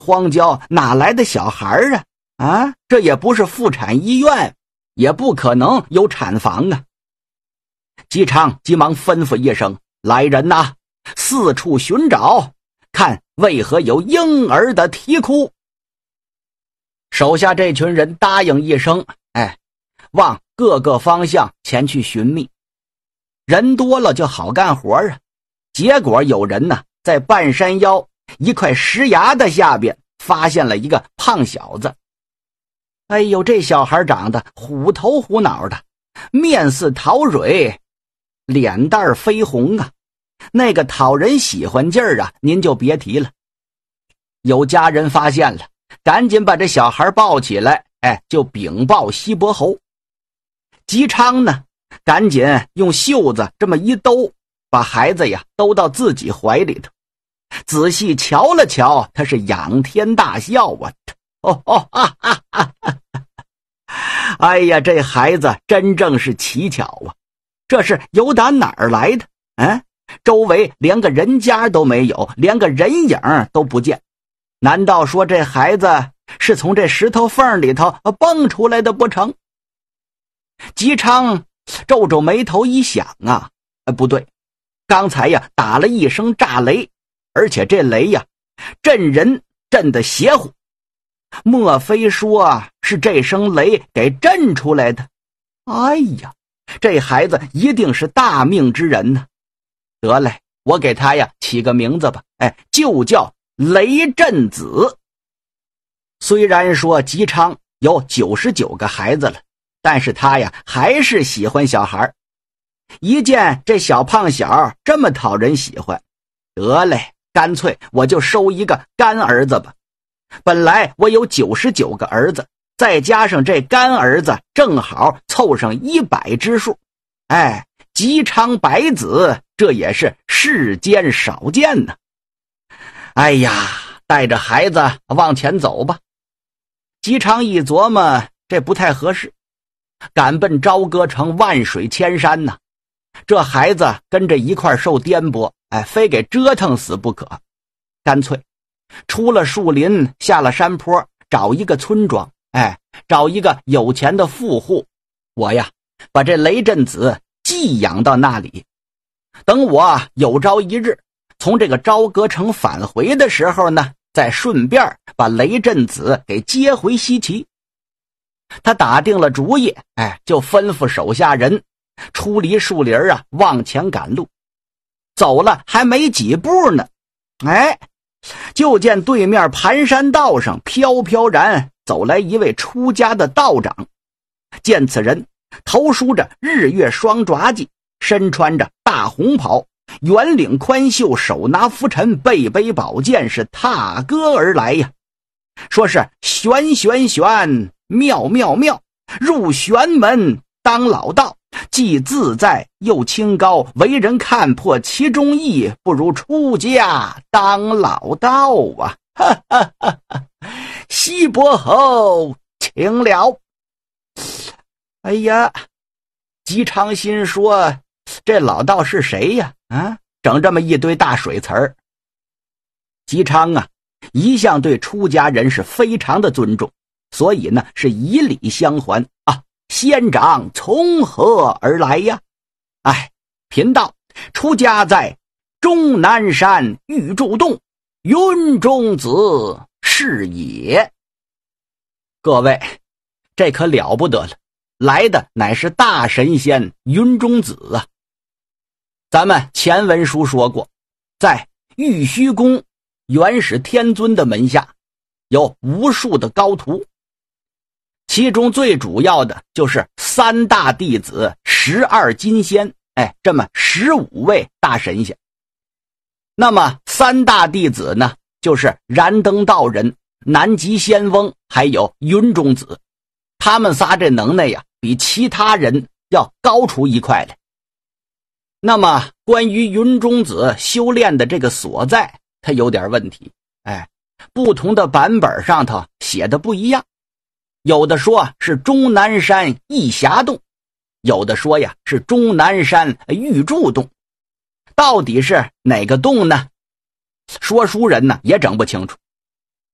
荒郊哪来的小孩啊？这也不是妇产医院，也不可能有产房啊！姬昌急忙吩咐一声：“来人呐，四处寻找，看为何有婴儿的啼哭。”手下这群人答应一声，往各个方向前去寻觅。人多了就好干活啊，结果有人呢在半山腰一块石崖的下边发现了一个胖小子。哎呦，这小孩长得虎头虎脑的，面似桃蕊，脸蛋绯红啊，那个讨人喜欢劲儿啊，您就别提了。有家人发现了，赶紧把这小孩抱起来，就禀报西伯侯。姬昌呢，赶紧用袖子这么一兜，把孩子呀兜到自己怀里头，仔细瞧了瞧，他是仰天大笑啊！哎呀，这孩子真正是奇巧啊！这是由打哪儿来的？周围连个人家都没有，连个人影都不见。难道说这孩子是从这石头缝里头蹦出来的不成？姬昌皱皱眉头一想啊，不对，刚才呀打了一声炸雷，而且这雷呀震人震得邪乎，莫非说是这声雷给震出来的？哎呀，这孩子一定是大命之人呢。得嘞，我给他呀起个名字吧，就叫雷震子。虽然说姬昌有99个孩子了，但是他呀还是喜欢小孩。一见这小胖小这么讨人喜欢，得嘞，干脆我就收一个干儿子吧。本来我有99个儿子，再加上这干儿子，正好凑上100之数。姬昌百子，这也是世间少见呢。哎呀，带着孩子往前走吧。姬昌一琢磨，这不太合适，赶奔朝歌城万水千山呢。这孩子跟着一块受颠簸，非给折腾死不可。干脆出了树林，下了山坡，找一个村庄，找一个有钱的富户，我呀把这雷震子寄养到那里。等我有朝一日从这个朝歌城返回的时候呢，再顺便把雷震子给接回西岐。他打定了主意，就吩咐手下人出离树林往前赶路。走了还没几步呢，就见对面盘山道上飘飘然走来一位出家的道长。见此人头梳着日月双爪髻，身穿着大红袍，圆领宽袖，手拿拂尘，背背宝剑，是踏歌而来呀。说是玄玄玄，妙妙妙，入玄门当老道，既自在又清高，为人看破其中意，不如出家当老道啊！西伯侯请了。哎呀，姬昌心说，这老道是谁呀？整这么一堆大水词儿。姬昌啊，一向对出家人是非常的尊重，所以呢是以礼相还啊。仙长从何而来呀？贫道出家在终南山玉柱洞，云中子是也。各位，这可了不得了，来的乃是大神仙云中子啊。咱们前文书说过，在玉虚宫元始天尊的门下有无数的高徒，其中最主要的就是3大弟子12金仙，这么15位大神仙。那么3大弟子呢，就是燃灯道人、南极仙翁还有云中子。他们仨这能耐呀，比其他人要高出一块来。那么关于云中子修炼的这个所在，它有点问题，不同的版本上头写的不一样。有的说是终南山羿霞洞，有的说呀是终南山玉柱洞，到底是哪个洞呢？说书人呢也整不清楚。